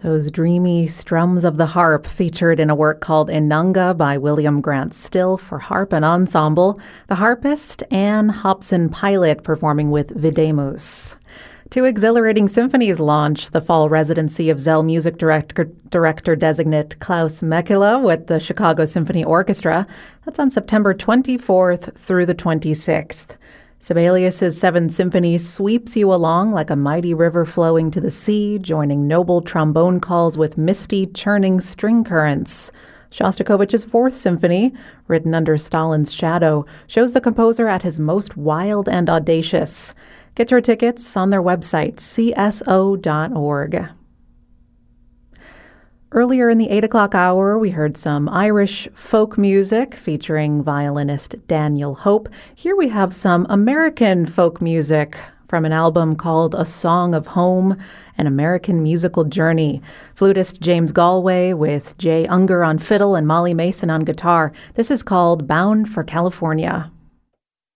Those dreamy strums of the harp featured in a work called Inanga by William Grant Still for harp and ensemble. The harpist Anne Hobson-Pilot performing with Videmus. Two exhilarating symphonies launch the fall residency of Zell music director-designate Klaus Mekela with the Chicago Symphony Orchestra. That's on September 24th through the 26th. Sibelius's Seventh Symphony sweeps you along like a mighty river flowing to the sea, joining noble trombone calls with misty, churning string currents. Shostakovich's Fourth Symphony, written under Stalin's shadow, shows the composer at his most wild and audacious. Get your tickets on their website, cso.org. Earlier in the 8 o'clock hour, we heard some Irish folk music featuring violinist Daniel Hope. Here we have some American folk music from an album called A Song of Home, An American Musical Journey. Flutist James Galway with Jay Unger on fiddle and Molly Mason on guitar. This is called Bound for California.